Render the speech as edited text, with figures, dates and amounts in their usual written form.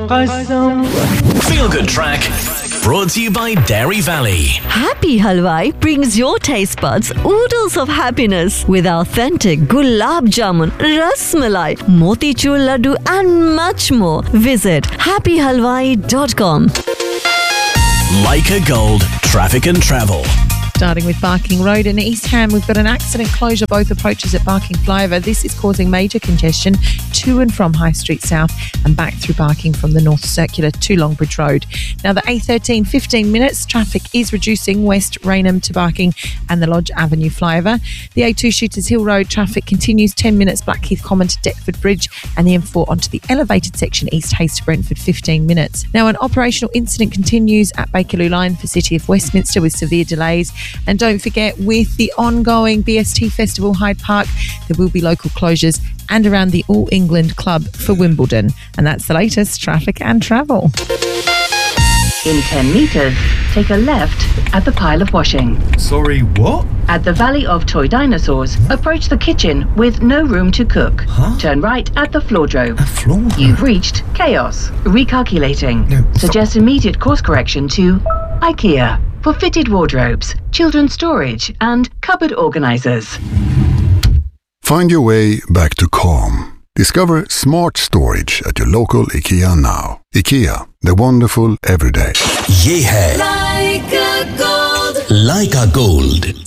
Feel Good Track, brought to you by Dairy Valley. Happy Halwai brings your taste buds oodles of happiness with authentic gulab jamun, ras malai, motichur laddu and much more. Visit happyhalwai.com. Leica Gold, traffic and travel. Starting with Barking Road in East Ham, we've got an accident closure both approaches at Barking Flyover. This is causing major congestion to and from High Street South and back through Barking from the North Circular to Longbridge Road. Now the A13, 15 minutes. Traffic is reducing West Raynham to Barking and the Lodge Avenue Flyover. The A2 Shooters Hill Road traffic continues 10 minutes Blackheath Common to Deptford Bridge, and the M4 onto the elevated section East Hayes to Brentford, 15 minutes. Now an operational incident continues at Bakerloo Line for City of Westminster with severe delays. And don't forget, with the ongoing BST Festival Hyde Park, there will be local closures and around the All England Club for Wimbledon. And that's the latest traffic and travel. In 10 metres, take a left at the pile of washing. Sorry, what? At the Valley of Toy Dinosaurs, approach the kitchen with no room to cook. Huh? Turn right at the floordrobe. A floor? You've reached chaos. Recalculating. No, Suggest immediate course correction to IKEA for fitted wardrobes, children's storage and cupboard organisers. Find your way back to calm. Discover smart storage at your local IKEA now. IKEA, the wonderful everyday. Ye hai Leica Gold. Leica Gold,